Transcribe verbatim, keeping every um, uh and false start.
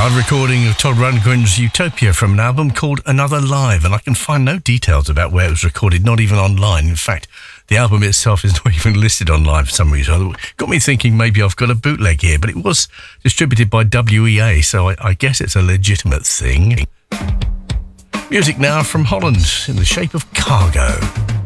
Hard recording of Todd Rundgren's Utopia from an album called Another Live, and I can find no details about where it was recorded, not even online. In fact, the album itself is not even listed online for some reason. It got me thinking maybe I've got a bootleg here, but it was distributed by W E A, so I, I guess it's a legitimate thing. Music now from Holland in the shape of Cargo.